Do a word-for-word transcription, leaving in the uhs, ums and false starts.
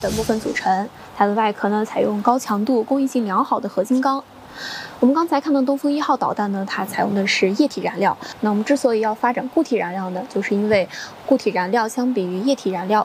等部分组成，它的外壳呢采用高强度、工艺性良好的合金钢。我们刚才看到东风一号导弹呢，它采用的是液体燃料。那我们之所以要发展固体燃料呢，就是因为固体燃料相比于液体燃料